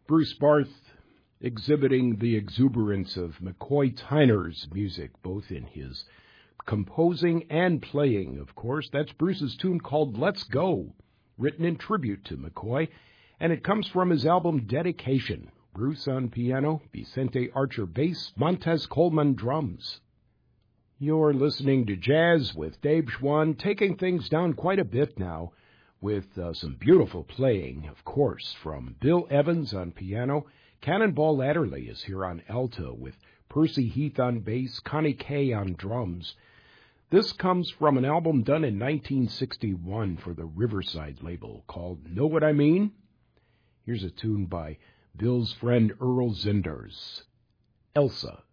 Bruce Barth exhibiting the exuberance of McCoy Tyner's music, both in his composing and playing, of course. That's Bruce's tune called Let's Go, written in tribute to McCoy, and it comes from his album Dedication. Bruce on piano, Vicente Archer bass, Montez Coleman drums. You're listening to Jazz with Dave Schwann, taking things down quite a bit now, with some beautiful playing, of course, from Bill Evans on piano. Cannonball Adderley is here on alto, with Percy Heath on bass, Connie Kay on drums. This comes from an album done in 1961 for the Riverside label called Know What I Mean? Here's a tune by Bill's friend Earl Zinders, Elsa.